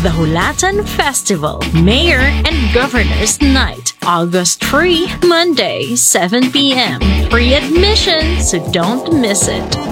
the Hulatan Festival, Mayor and Governor's Night, August 3, Monday, 7 p.m. Free admission, so don't miss it.